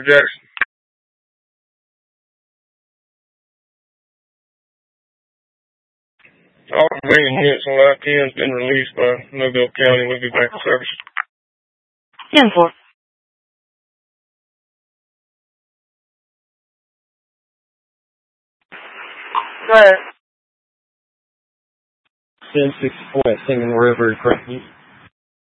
for Jackson. All remaining units on Line 10 has been released by Mobile County. We'll be back in service. 10-4. Go ahead. 10-6 point, Singing River, correct.